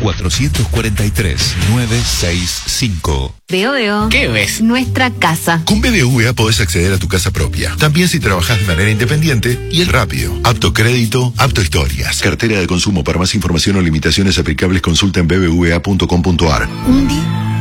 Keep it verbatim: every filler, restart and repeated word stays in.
cuatro cuatro tres, nueve seis cinco. Veo, veo. ¿Qué ves? Nuestra casa. Con B B V A podés acceder a tu casa propia. También si trabajás de manera independiente y el rápido. Apto crédito, apto historias. Cartera de consumo. Para más información o limitaciones aplicables consulta en b b v a punto com punto a r. Un día